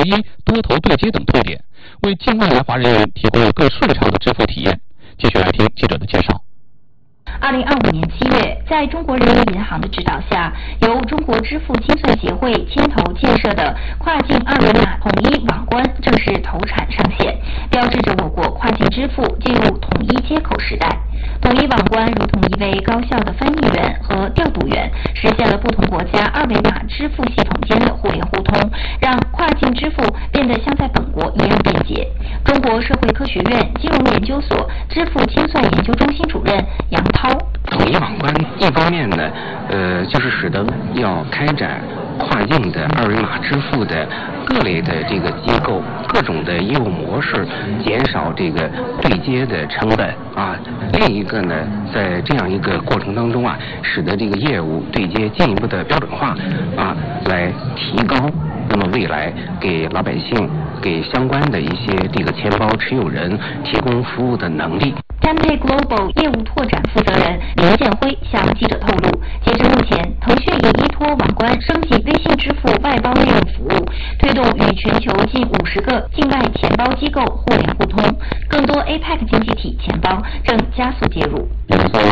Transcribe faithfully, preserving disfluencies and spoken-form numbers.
一、多头对接等特点，为境外来华人员提供了更顺畅的支付体验。继续来听记者的介绍。 二零二五年七月，在中国人民银行的指导下，由中国支付清算协会牵头建设的跨境二维码统一网关正式投产上线，标志着我国跨境支付进入统一接口时代。统一网关如同一位高效的翻译员和调度员，实现了不同国家二维码支付系统间的互联互通，让跨境支付变得像在本国一样便捷。中国社会科学院金融研究所支付清算研究中心主任杨涛， 统一网关一方面呢，呃，就是使得要开展跨境的二维码支付的各类的这个机构、各种的业务模式，减少这个对接的成本啊。另一个呢，在这样一个过程当中啊，使得这个业务对接进一步的标准化啊，来提高那么未来给老百姓、给相关的一些这个钱包持有人提供服务的能力。 TenPay Global 业务拓展负责人林建辉向记者透露，截至目前，腾讯已依托网关升级微信支付外包业务服务，推动与全球近五十个境外钱包机构互联互通，更多 A P E C 经济体钱包正加速接入。